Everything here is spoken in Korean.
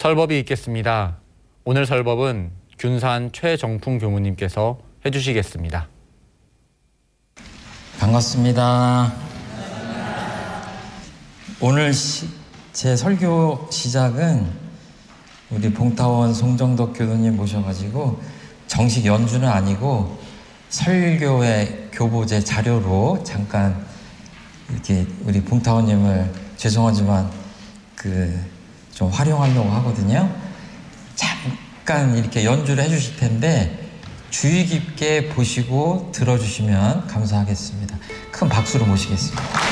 설법이 있겠습니다. 오늘 설법은 균산 최정풍 교무님께서 해주시겠습니다. 반갑습니다. 오늘 제 설교 시작은 우리 봉타원 송정덕 교수님 모셔가지고 정식 연주는 아니고 설교의 교보제 자료로 잠깐 이렇게 우리 봉타원님을 죄송하지만 좀 활용하려고 하거든요. 잠깐 이렇게 연주를 해주실 텐데 주의 깊게 보시고 들어주시면 감사하겠습니다. 큰 박수로 모시겠습니다.